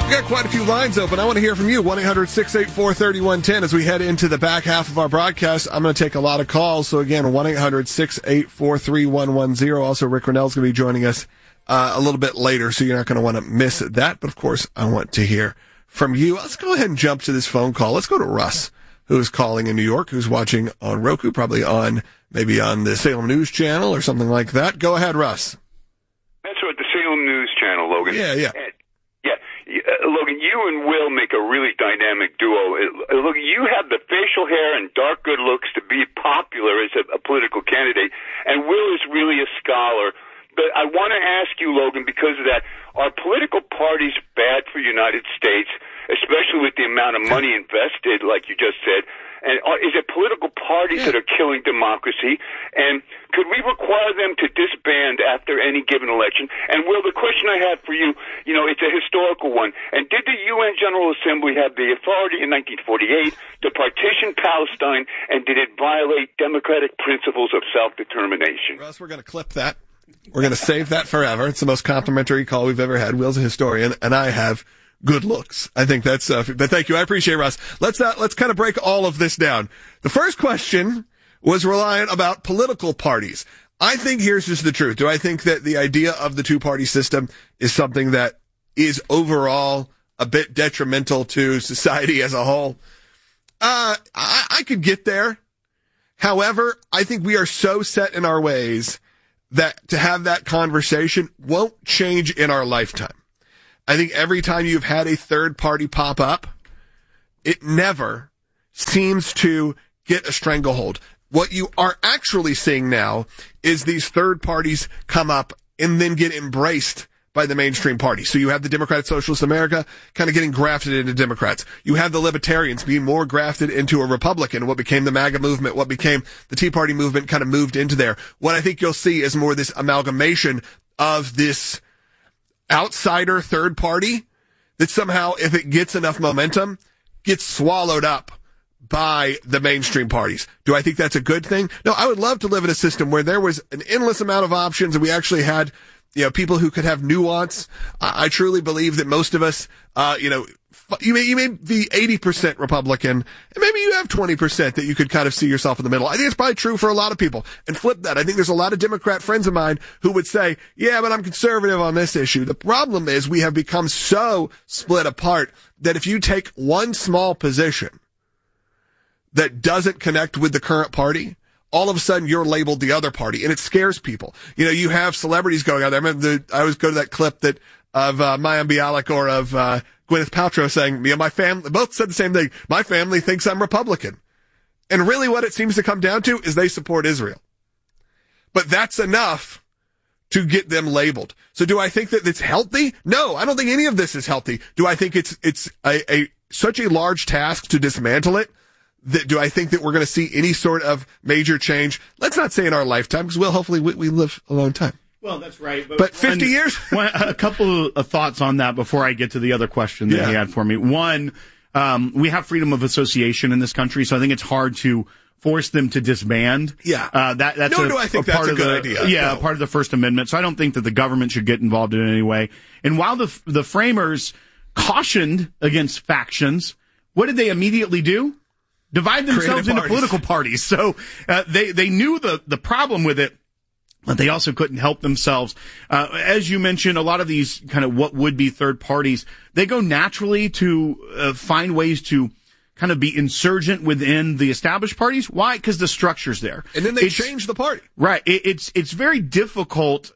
We've got quite a few lines open. I want to hear from you. 1-800-684-3110 as we head into the back half of our broadcast. I'm going to take a lot of calls. So again, 1-800-684-3110. Also, Rick Rennell's going to be joining us a little bit later, so you're not going to want to miss that. But of course, I want to hear from you. Let's go ahead and jump to this phone call. Let's go to Russ, who's calling in New York, who's watching on Roku, probably maybe on the Salem News Channel or something like that. Go ahead, Russ. That's right, the Salem News Channel, Logan. Yeah. Logan, you and Will make a really dynamic duo. Logan, you have the facial hair and dark good looks to be popular as a political candidate, and Will is really a scholar. But I want to ask you, Logan, because of that, are political parties bad for the United States, especially with the amount of money invested, like you just said? And is it political parties that are killing democracy? And could we require them to disband after any given election? And, Will, the question I have for you, it's a historical one. And did the UN General Assembly have the authority in 1948 to partition Palestine, and did it violate democratic principles of self-determination? Russ, we're going to clip that. We're going to save that forever. It's the most complimentary call we've ever had. Will's a historian, and I have good looks. I think that's, but thank you. I appreciate it, Russ. Let's kind of break all of this down. The first question was reliant about political parties. I think here's just the truth. Do I think that the idea of the two-party system is something that is overall a bit detrimental to society as a whole? I could get there. However, I think we are so set in our ways that to have that conversation won't change in our lifetime. I think every time you've had a third party pop up, it never seems to get a stranglehold. What you are actually seeing now is these third parties come up and then get embraced by the mainstream party. So you have the Democratic Socialist America kind of getting grafted into Democrats. You have the Libertarians being more grafted into a Republican. What became the MAGA movement, what became the Tea Party movement kind of moved into there. What I think you'll see is more this amalgamation of this outsider third party that somehow, if it gets enough momentum, gets swallowed up by the mainstream parties. Do I think that's a good thing? No, I would love to live in a system where there was an endless amount of options and we actually had, people who could have nuance. I truly believe that most of us, you may be 80% Republican, and maybe you have 20% that you could kind of see yourself in the middle. I think it's probably true for a lot of people. And flip that. I think there's a lot of Democrat friends of mine who would say, yeah, but I'm conservative on this issue. The problem is we have become so split apart that if you take one small position that doesn't connect with the current party, all of a sudden you're labeled the other party, and it scares people. You have celebrities going out there. I always go to that clip of Mayim Bialik or of Gwyneth Paltrow saying, my family, both said the same thing. My family thinks I'm Republican. And really what it seems to come down to is they support Israel. But that's enough to get them labeled. So do I think that it's healthy? No, I don't think any of this is healthy. Do I think it's such a large task to dismantle it? Do I think that we're going to see any sort of major change? Let's not say in our lifetime, because hopefully we live a long time. Well, that's right. But 50 years? A couple of thoughts on that before I get to the other question that he had for me. One, we have freedom of association in this country, so I think it's hard to force them to disband. Yeah. That's do I think that's a good idea. Yeah, part of the First Amendment. So I don't think that the government should get involved in it in any way. And while the framers cautioned against factions, what did they immediately do? Divide themselves into political parties. So they knew the problem with it, but they also couldn't help themselves. As you mentioned, a lot of these kind of what would be third parties, they go naturally to find ways to kind of be insurgent within the established parties. Why? Because the structure's there. And then they change the party. Right. It's very difficult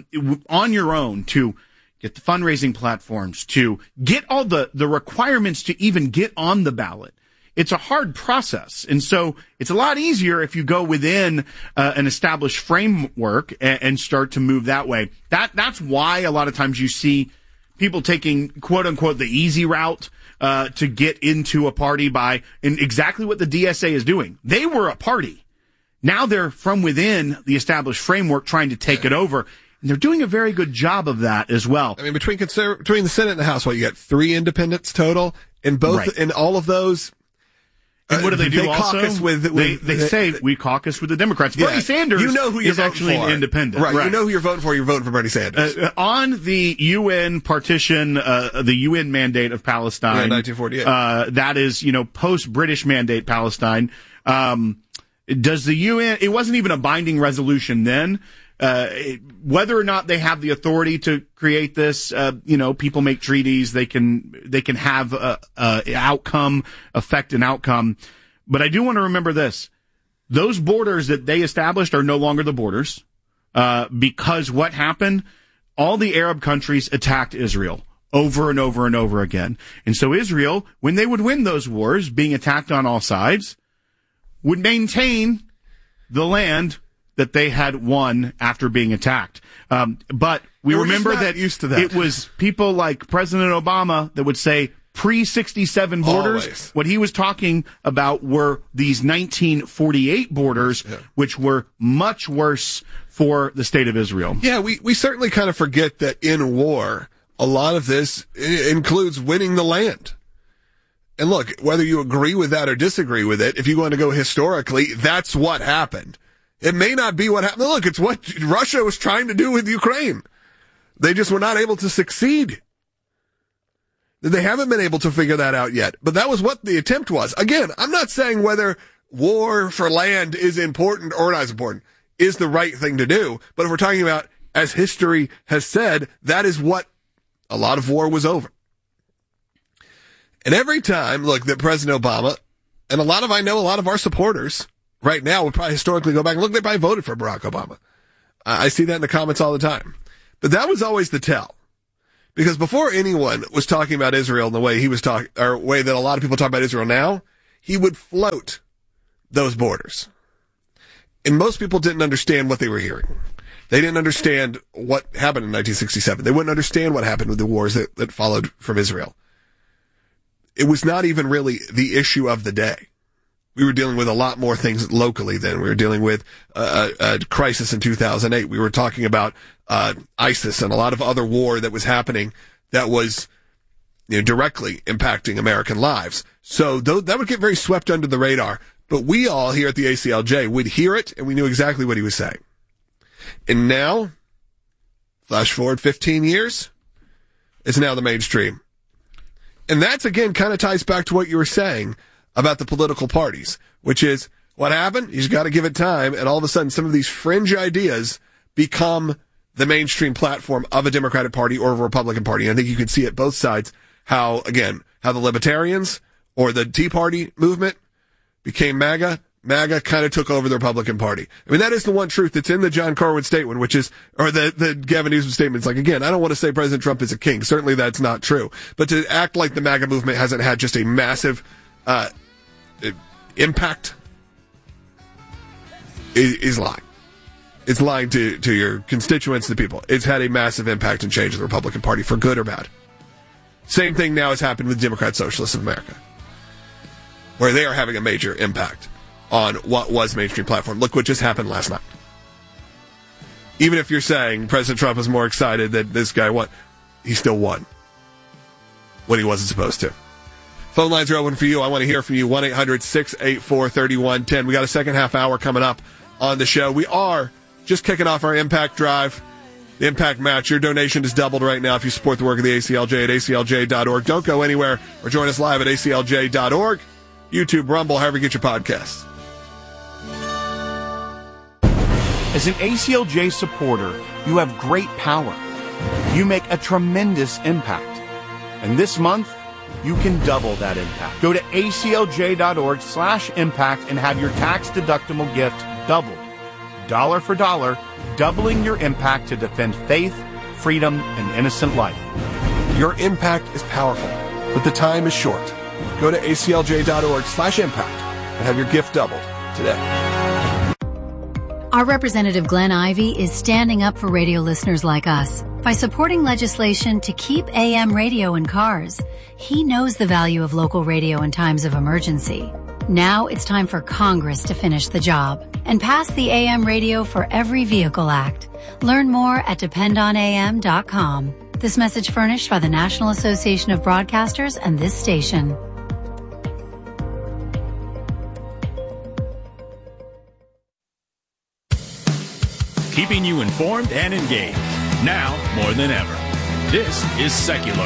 on your own to get the fundraising platforms, to get all the requirements to even get on the ballot. It's a hard process. And so it's a lot easier if you go within an established framework and start to move that way. That's why a lot of times you see people taking, quote unquote, the easy route to get into a party in exactly what the DSA is doing. They were a party. Now they're from within the established framework trying to take it over. And they're doing a very good job of that as well. I mean, between the Senate and the House, you got 3 independents total, and both, in all of those, And what do they do also? Caucus with they say we caucus with the Democrats. Yeah, Bernie Sanders who you're is actually for. an independent. Right. You know who you're voting for. You're voting for Bernie Sanders. On the UN partition, the UN mandate of Palestine. 1948. That is, post-British mandate Palestine. Does the UN, it wasn't even a binding resolution then. Whether or not they have the authority to create this, people make treaties. They can have affect an outcome. But I do want to remember this. Those borders that they established are no longer the borders, because what happened? All the Arab countries attacked Israel over and over and over again. And so Israel, when they would win those wars, being attacked on all sides, would maintain the land that they had won after being attacked. But we remember that, used to that it was people like President Obama that would say pre-67 borders. Always. What he was talking about were these 1948 borders, which were much worse for the state of Israel. Yeah, we certainly kind of forget that in war, a lot of this includes winning the land. And look, whether you agree with that or disagree with it, if you want to go historically, that's what happened. It may not be what happened. Look, it's what Russia was trying to do with Ukraine. They just were not able to succeed. They haven't been able to figure that out yet. But that was what the attempt was. Again, I'm not saying whether war for land is important or not as important, is the right thing to do. But if we're talking about, as history has said, that is what a lot of war was over. And every time, look, that President Obama, and I know a lot of our supporters right now would probably historically go back and look, they probably voted for Barack Obama. I see that in the comments all the time. But that was always the tell. Because before anyone was talking about Israel in the way he was talking, or way that a lot of people talk about Israel now, he would float those borders. And most people didn't understand what they were hearing. They didn't understand what happened in 1967. They wouldn't understand what happened with the wars that followed from Israel. It was not even really the issue of the day. We were dealing with a lot more things locally then. We were dealing with a crisis in 2008. We were talking about ISIS and a lot of other war that was happening that was directly impacting American lives. So that would get very swept under the radar. But we all here at the ACLJ would hear it, and we knew exactly what he was saying. And now, flash forward 15 years, it's now the mainstream. And that's, again, kind of ties back to what you were saying about the political parties, which is what happened. You just got to give it time. And all of a sudden, some of these fringe ideas become the mainstream platform of a Democratic Party or a Republican Party. And I think you can see it both sides how the Libertarians or the Tea Party movement became MAGA. MAGA kind of took over the Republican Party. I mean, that is the one truth that's in the John Corwin statement, which is, or the Gavin Newsom statement. It's like, again, I don't want to say President Trump is a king. Certainly that's not true. But to act like the MAGA movement hasn't had just a massive impact is lying. It's lying to your constituents, the people. It's had a massive impact and change of the Republican Party for good or bad. Same thing now has happened with Democrat Socialists of America, where they are having a major impact on what was mainstream platform. Look what just happened last night. Even if you're saying President Trump was more excited that this guy won, he still won when he wasn't supposed to. Phone lines are open for you. I want to hear from you. 1-800-684-3110. We got a second half hour coming up on the show. We are just kicking off our Impact Drive, the Impact Match. Your donation is doubled right now if you support the work of the ACLJ at aclj.org. Don't go anywhere or join us live at aclj.org. YouTube, Rumble, however you get your podcasts. As an ACLJ supporter, you have great power. You make a tremendous impact. And this month, you can double that impact. Go to aclj.org/impact and have your tax-deductible gift doubled. Dollar for dollar, doubling your impact to defend faith, freedom, and innocent life. Your impact is powerful, but the time is short. Go to aclj.org/impact and have your gift doubled today. Our representative Glenn Ivey is standing up for radio listeners like us by supporting legislation to keep AM radio in cars. He knows the value of local radio in times of emergency. Now it's time for Congress to finish the job and pass the AM Radio for Every Vehicle Act. Learn more at dependonam.com. This message furnished by the National Association of Broadcasters and this station. keeping you informed and engaged. Now more than ever. This is Seculo.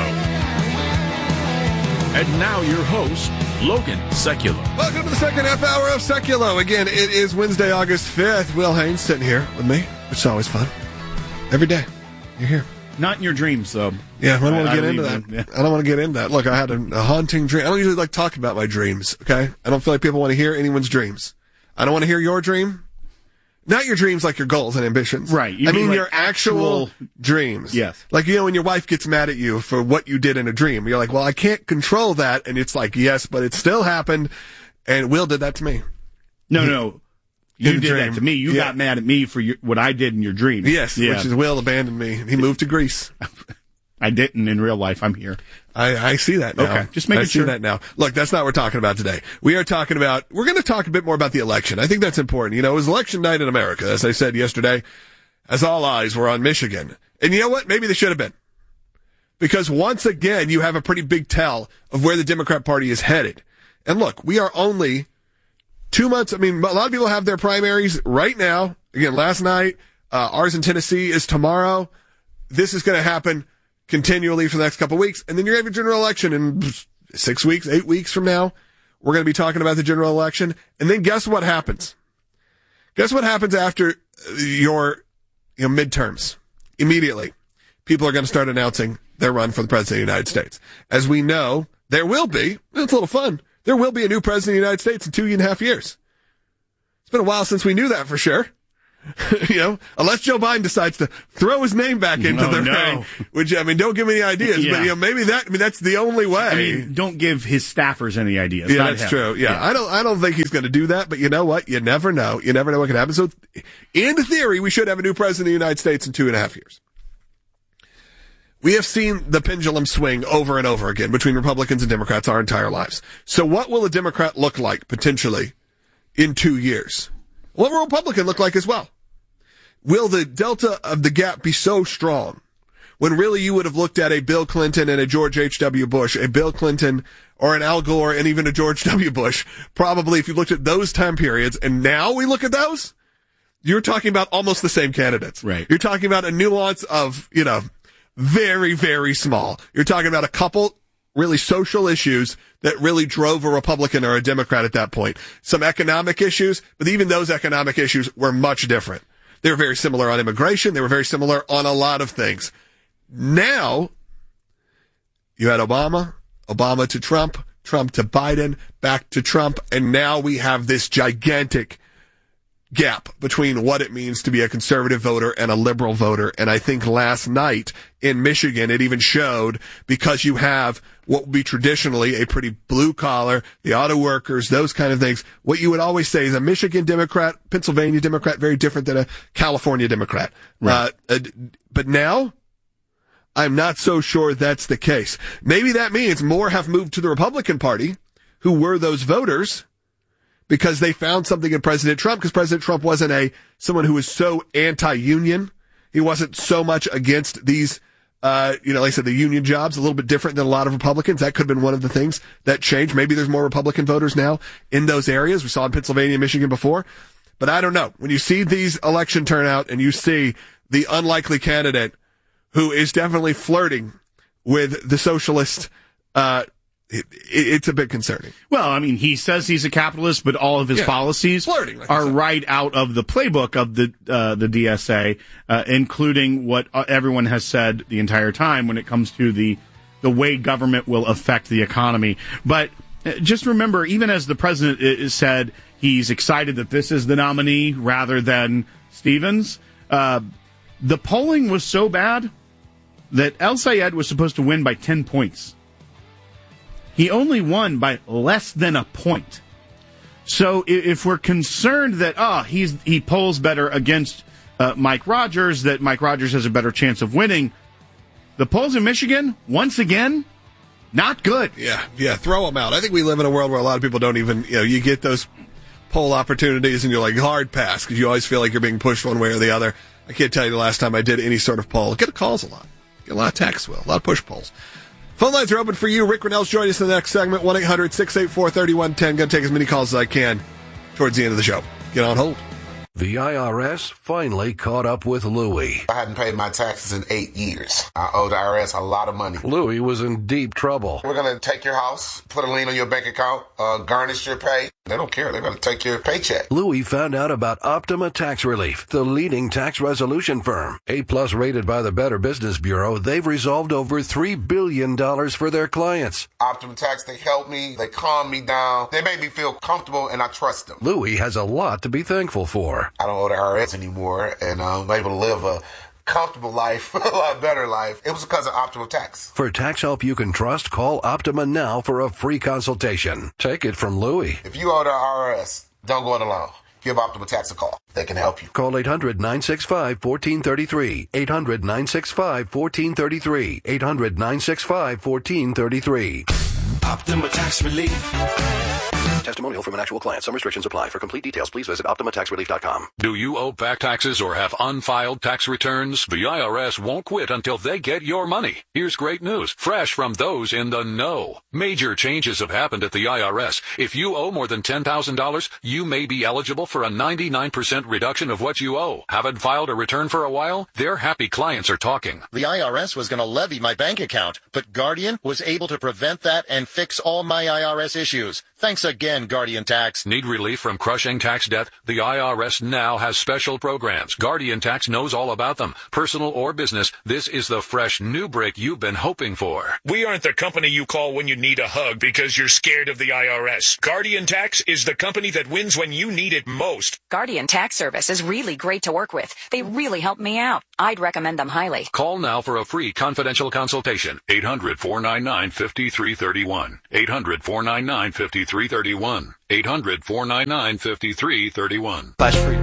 And now your host, Logan Seculo. Welcome to the second half hour of Seculo. Again, it is Wednesday, August 5th. Will Haynes sitting here with me, which is always fun. Every day, you're here. Not in your dreams, though. Yeah, I don't want to get into that. I don't want to get into that. Look, I had a haunting dream. I don't usually like talking about my dreams, okay? I don't feel like people want to hear anyone's dreams. I don't want to hear your dream. Not your dreams like your goals and ambitions. Right. I mean like your actual dreams. Yes. Like, when your wife gets mad at you for what you did in a dream, you're like, well, I can't control that. And it's like, yes, but it still happened. And Will did that to me. No. You did that to me. You got mad at me for what I did in your dream. Yes, which is Will abandoned me. He moved to Greece. I didn't in real life. I'm here. I see that now. Okay, just making sure. I see that now. Look, that's not what we're talking about today. We're going to talk a bit more about the election. I think that's important. It was election night in America, as I said yesterday, as all eyes were on Michigan. And you know what? Maybe they should have been. Because once again, you have a pretty big tell of where the Democrat Party is headed. And look, we are only 2 months. I mean, a lot of people have their primaries right now. Again, last night, ours in Tennessee is tomorrow. This is going to happen continually for the next couple of weeks. And then you're going to have your general election in 6 weeks, 8 weeks from now. We're going to be talking about the general election. And then guess what happens? Guess what happens after your midterms? Immediately, people are going to start announcing their run for the president of the United States. As we know, there will be, it's a little fun, there will be a new president of the United States in 2.5 years. It's been a while since we knew that for sure. Unless Joe Biden decides to throw his name back into the ring, which, don't give me any ideas, but, maybe that's the only way. Don't give his staffers any ideas. Yeah, that's true. Yeah. I don't think he's going to do that, but you know what? You never know. You never know what can happen. So, in theory, we should have a new president of the United States in 2.5 years. We have seen the pendulum swing over and over again between Republicans and Democrats our entire lives. So what will a Democrat look like, potentially, in 2 years? What will a Republican look like as well? Will the delta of the gap be so strong when really you would have looked at a Bill Clinton and a George H.W. Bush, a Bill Clinton or an Al Gore and even a George W. Bush, probably if you looked at those time periods, and now we look at those, you're talking about almost the same candidates. Right. You're talking about a nuance of, very, very small. You're talking about a couple really social issues that really drove a Republican or a Democrat at that point. Some economic issues, but even those economic issues were much different. They were very similar on immigration. They were very similar on a lot of things. Now, you had Obama to Trump, Trump to Biden, back to Trump, and now we have this gigantic gap between what it means to be a conservative voter and a liberal voter. And I think last night in Michigan, it even showed, because you have what would be traditionally a pretty blue collar, the auto workers, those kind of things. What you would always say is a Michigan Democrat, Pennsylvania Democrat, very different than a California Democrat. Right. But now, I'm not so sure that's the case. Maybe that means more have moved to the Republican Party, who were those voters, because they found something in President Trump, because President Trump wasn't someone who was so anti-union. He wasn't so much against these, like I said, the union jobs, a little bit different than a lot of Republicans. That could have been one of the things that changed. Maybe there's more Republican voters now in those areas. We saw in Pennsylvania and Michigan before. But I don't know. When you see these election turnout and you see the unlikely candidate who is definitely flirting with the socialist, it's a bit concerning. Well, he says he's a capitalist, but all of his policies are right out of the playbook of the DSA, including what everyone has said the entire time when it comes to the way government will affect the economy. But just remember, even as the president said he's excited that this is the nominee rather than Stevens, the polling was so bad that El Sayed was supposed to win by 10 points. He only won by less than a point. So if we're concerned that he polls better against Mike Rogers, that Mike Rogers has a better chance of winning, the polls in Michigan, once again, not good. Yeah, throw them out. I think we live in a world where a lot of people don't even, you get those poll opportunities and you're like, hard pass, because you always feel like you're being pushed one way or the other. I can't tell you the last time I did any sort of poll. I get calls a lot. Get a lot of texts, Will. A lot of push polls. Phone lines are open for you. Rick Rennell's joining us in the next segment. 1-800-684-3110. Going to take as many calls as I can towards the end of the show. Get on hold. The IRS finally caught up with Louie. I hadn't paid my taxes in 8 years. I owe the IRS a lot of money. Louie was in deep trouble. We're going to take your house, put a lien on your bank account, garnish your pay. They don't care. They're going to take your paycheck. Louie found out about Optima Tax Relief, the leading tax resolution firm. A-plus rated by the Better Business Bureau, they've resolved over $3 billion for their clients. Optima Tax, they help me. They calm me down. They make me feel comfortable, and I trust them. Louie has a lot to be thankful for. I don't owe the IRS anymore, and I'm able to live a comfortable life, a lot better life. It was because of Optima Tax. For tax help you can trust, call Optima now for a free consultation. Take it from Louie. If you owe the IRS, don't go it alone. Give Optima Tax a call. They can help you. Call 800-965-1433. 800-965-1433. 800-965-1433. Optima Tax Relief. Testimonial from an actual client. Some restrictions apply. For complete details, please visit OptimaTaxRelief.com. Do you owe back taxes or have unfiled tax returns? The IRS won't quit until they get your money. Here's great news, fresh from those in the know. Major changes have happened at the IRS. If you owe more than $10,000, you may be eligible for a 99% reduction of what you owe. Haven't filed a return for a while? Their happy clients are talking. The IRS was going to levy my bank account, but Guardian was able to prevent that and fix all my IRS issues. Thanks again, Guardian Tax. Need relief from crushing tax debt? The IRS now has special programs. Guardian Tax knows all about them. Personal or business, this is the fresh new break you've been hoping for. We aren't the company you call when you need a hug because you're scared of the IRS. Guardian Tax is the company that wins when you need it most. Guardian Tax Service is really great to work with. They really help me out. I'd recommend them highly. Call now for a free confidential consultation. 800-499-5331. 800-499-5331. 800-499-5331. Flash for you.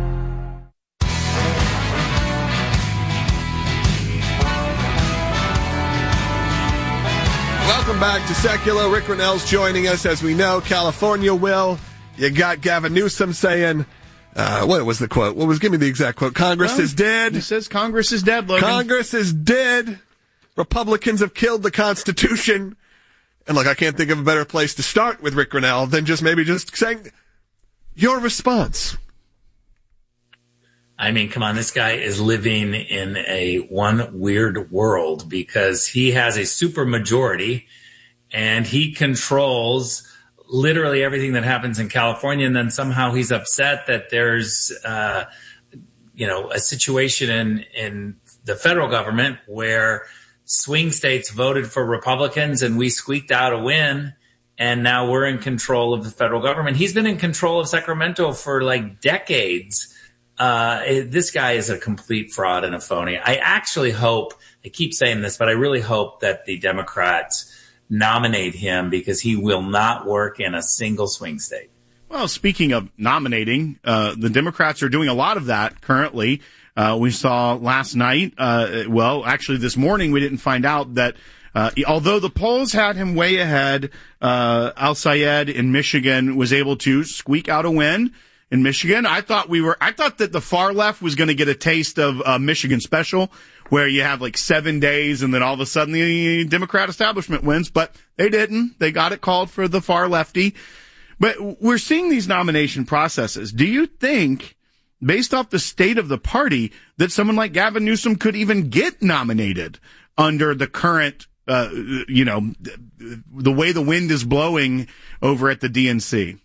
Welcome back to Secular. Rick Rennell's joining us. As we know, California will. You got Gavin Newsom saying, what was the quote? Give me the exact quote. Congress is dead. He says Congress is dead, Logan. Congress is dead. Republicans have killed the Constitution. And look, I can't think of a better place to start with Rick Rennell than just saying your response. I mean, come on, this guy is living in one weird world because he has a super majority and he controls literally everything that happens in California. And then somehow he's upset that there's, a situation in the federal government where swing states voted for Republicans and we squeaked out a win. And now we're in control of the federal government. He's been in control of Sacramento for like decades. This guy is a complete fraud and a phony. I actually hope, I keep saying this, but I really hope that the Democrats nominate him because he will not work in a single swing state. Well, speaking of nominating, the Democrats are doing a lot of that currently. We saw last night, actually this morning, we didn't find out that although the polls had him way ahead, Al-Sayed in Michigan was able to squeak out a win in Michigan. I thought that the far left was going to get a taste of Michigan special, where you have like 7 days and then all of a sudden the Democrat establishment wins, but they didn't. They got it called for the far lefty. But we're seeing these nomination processes. Do you think, based off the state of the party, that someone like Gavin Newsom could even get nominated under the current, the way the wind is blowing over at the DNC?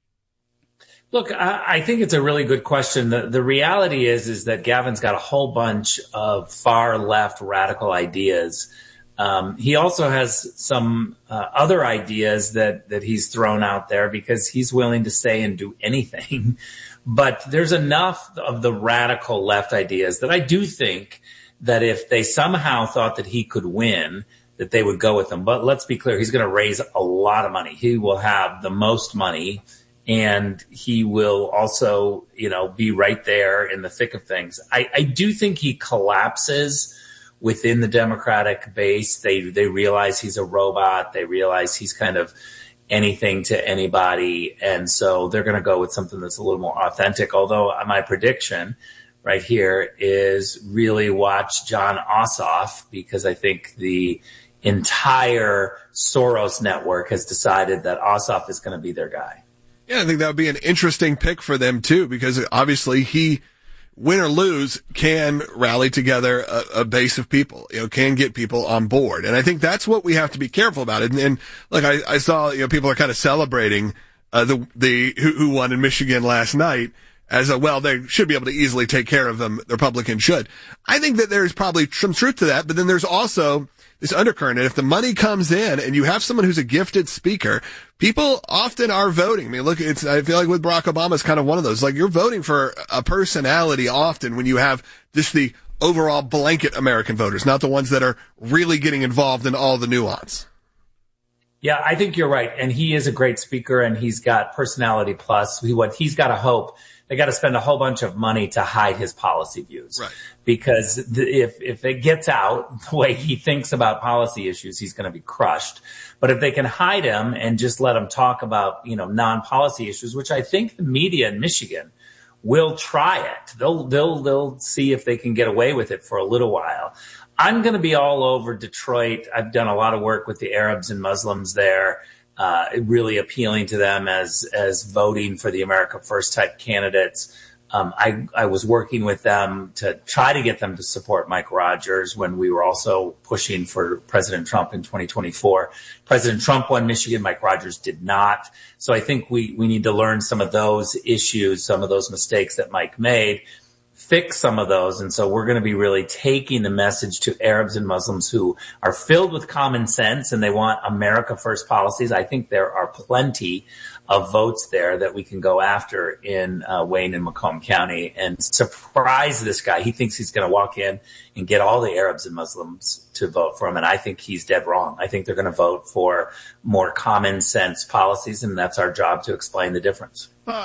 Look, I think it's a really good question. The reality is that Gavin's got a whole bunch of far left radical ideas. He also has some other ideas that he's thrown out there because he's willing to say and do anything. But there's enough of the radical left ideas that I do think that if they somehow thought that he could win, that they would go with him. But let's be clear, he's going to raise a lot of money. He will have the most money, and he will also, be right there in the thick of things. I do think he collapses within the Democratic base. They realize he's a robot. They realize he's kind of anything to anybody. And so they're going to go with something that's a little more authentic. Although my prediction right here is really watch Jon Ossoff, because I think the entire Soros network has decided that Ossoff is going to be their guy. Yeah, I think that would be an interesting pick for them too, because obviously he, win or lose, can rally together a base of people, can get people on board. And I think that's what we have to be careful about. And like I saw, people are kind of celebrating, who won in Michigan last night as they should be able to easily take care of them. The Republicans should. I think that there's probably some truth to that, but then there's also this undercurrent. And if the money comes in and you have someone who's a gifted speaker, people often are voting. I mean, look, I feel like with Barack Obama, it's kind of one of those, like you're voting for a personality often when you have just the overall blanket American voters, not the ones that are really getting involved in all the nuance. Yeah, I think you're right. And he is a great speaker and he's got personality plus. He's got to hope. They got to spend a whole bunch of money to hide his policy views. Right. Because if it gets out the way he thinks about policy issues, he's going to be crushed. But if they can hide him and just let him talk about, non-policy issues, which I think the media in Michigan will try it. They'll see if they can get away with it for a little while. I'm going to be all over Detroit. I've done a lot of work with the Arabs and Muslims there. Really appealing to them as voting for the America First type candidates. I was working with them to try to get them to support Mike Rogers when we were also pushing for President Trump in 2024. President Trump won Michigan, Mike Rogers did not. So I think we need to learn some of those issues, some of those mistakes that Mike made, fix some of those. And so we're going to be really taking the message to Arabs and Muslims who are filled with common sense and they want America First policies. I think there are plenty of votes there that we can go after in Wayne and Macomb County and surprise this guy. He thinks he's going to walk in and get all the Arabs and Muslims to vote for him. And I think he's dead wrong. I think they're going to vote for more common sense policies. And that's our job to explain the difference.